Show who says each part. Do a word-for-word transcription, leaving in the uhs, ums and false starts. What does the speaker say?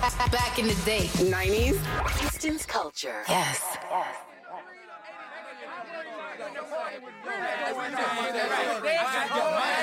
Speaker 1: Back in the day.
Speaker 2: nineties.
Speaker 3: Houston's culture.
Speaker 1: Yes.
Speaker 4: Yes.